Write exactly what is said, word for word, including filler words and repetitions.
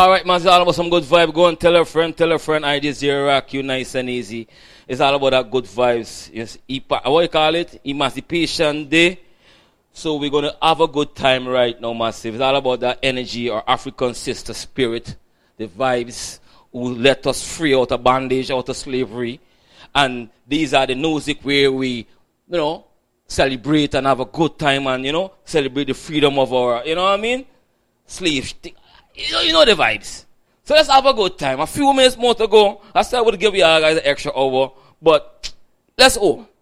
All right, man, it's all about some good vibe. Go and tell a friend, tell a friend, I just here rock you nice and easy. It's all about that good vibes. Yes, what you call it? Emancipation Day. So we're going to have a good time right now, massive. It's all about that energy, our African sister spirit, the vibes who let us free out of bondage, out of slavery. And these are the music where we, you know, celebrate and have a good time and, you know, celebrate the freedom of our, you know what I mean? Slaves. You know, you know the vibes. So let's have a good time. A few minutes more to go. I said I would give you guys an extra hour, but let's go.